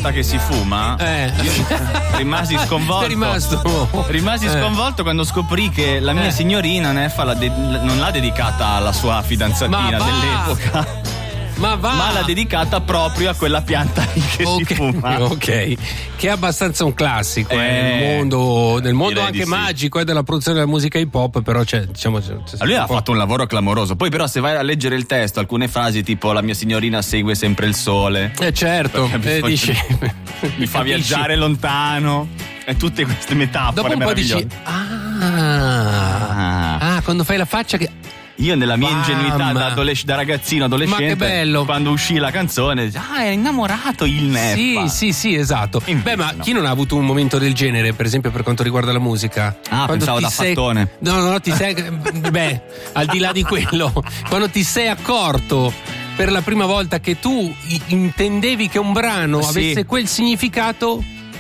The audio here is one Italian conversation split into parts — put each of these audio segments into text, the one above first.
pianta che si fuma, io rimasi sconvolto. Rimasi sconvolto quando scoprì che la mia signorina non l'ha dedicata alla sua fidanzatina dell'epoca. Ma l'ha dedicata proprio a quella pianta che si fuma. Ok, che è abbastanza un classico nel mondo anche magico della produzione della musica hip hop, però c'è lui ha fatto un lavoro clamoroso. Poi però se vai a leggere il testo, alcune frasi tipo la mia signorina segue sempre il sole, certo, dici, mi fa viaggiare lontano, e tutte queste metafore. Dopo un po' dici quando fai la faccia che io nella mia ingenuità da ragazzino adolescente, ma che bello, quando uscì la canzone, è innamorato il Neffa. Sì, esatto. Ma chi non ha avuto un momento del genere, per esempio per quanto riguarda la musica? Pensavo da fattone. No, ti sei al di là di quello, quando ti sei accorto per la prima volta che tu intendevi che un brano avesse quel significato,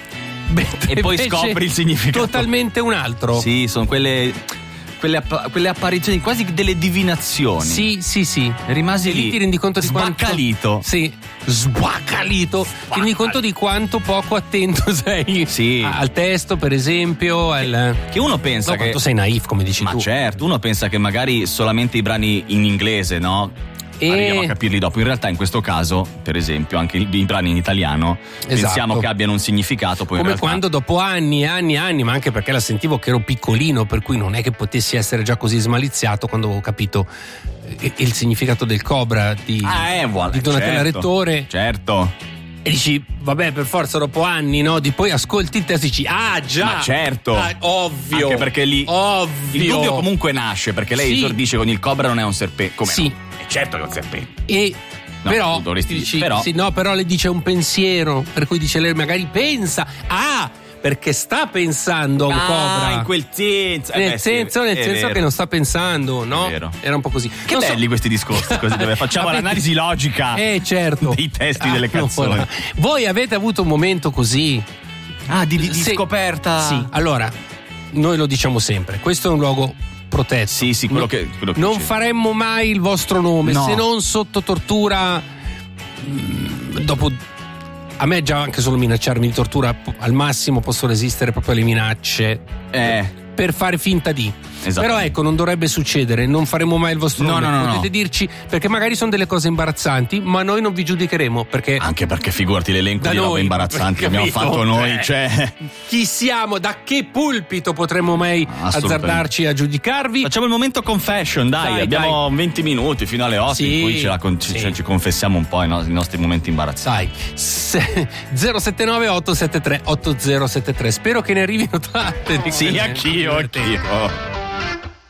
e poi scopri il significato totalmente un altro. Sì, sono quelle apparizioni, quasi delle divinazioni. Sì. Rimasi lì. Ti rendi conto di sbaccalito. Sbaccalito. Ti rendi conto di quanto poco attento sei al testo, per esempio. Che uno pensa che quanto sei naif, come dici tu. Ma certo, uno pensa che magari solamente i brani in inglese, no? Arriviamo a capirli dopo. In realtà in questo caso, per esempio, anche i brani in italiano pensiamo che abbiano un significato, poi come in realtà... quando dopo anni, ma anche perché la sentivo che ero piccolino, per cui non è che potessi essere già così smaliziato, quando ho capito il significato del Cobra di Donatella Rettore. Certo. E dici, vabbè, per forza dopo anni, no? Di poi ascolti il testo e dici, già! Ma certo! Ovvio! Anche perché lì il dubbio comunque nasce, perché lei esordisce con il Cobra non è un serpente. Come no? Certo che è un serpente. Però le dice un pensiero, per cui dice lei magari pensa, perché sta pensando a un Cobra. In quel senso. Nel senso che non sta pensando, no? Era un po' così. Che belli questi discorsi così, dove facciamo l'analisi logica certo. dei testi delle canzoni. Voi avete avuto un momento così? Di scoperta? Sì, allora, noi lo diciamo sempre, questo è un luogo protetto. Sì, quello che non faremmo mai il vostro nome, se non sotto tortura. Dopo, a me già anche solo minacciarmi di tortura, al massimo posso resistere proprio alle minacce per fare finta di. Però ecco, non dovrebbe succedere, non faremo mai il vostro nome. Potete dirci, perché magari sono delle cose imbarazzanti, ma noi non vi giudicheremo, perché anche perché figurati l'elenco di robe imbarazzanti che abbiamo fatto noi, chi siamo, da che pulpito potremmo mai azzardarci a giudicarvi? Facciamo il momento confession, dai, abbiamo 20 minuti fino alle 8 in cui ci confessiamo un po' i nostri momenti imbarazzanti. 079 873 8073. Spero che ne arrivino tante. Sì, anch'io.